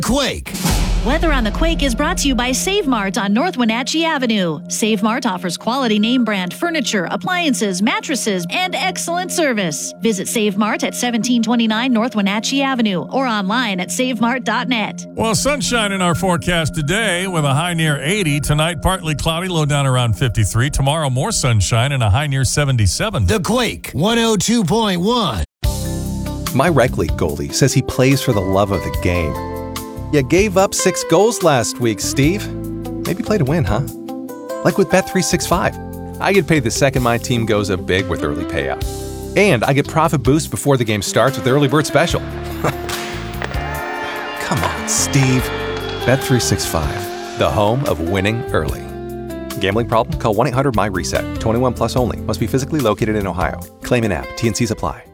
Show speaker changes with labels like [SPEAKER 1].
[SPEAKER 1] Quake.
[SPEAKER 2] Weather on the Quake is brought to you by Save Mart on North Wenatchee Avenue. Save Mart offers quality name brand furniture, appliances, mattresses, and excellent service. Visit Save Mart at 1729 North Wenatchee Avenue or online at savemart.net.
[SPEAKER 3] Well, sunshine in our forecast today with a high near 80. Tonight, partly cloudy, low down around 53. Tomorrow, more sunshine and a high near 77.
[SPEAKER 1] The Quake 102.1.
[SPEAKER 4] My rec league goalie says he plays for the love of the game. You gave up 6 goals last week, Steve. Maybe play to win, huh? Like with Bet365. I get paid the second my team goes up big with early payout. And I get profit boost before the game starts with Early Bird Special. Come on, Steve. Bet365, the home of winning early. Gambling problem? Call 1-800-MY-RESET. 21 plus only. Must be physically located in Ohio. Claim in app. T&Cs apply.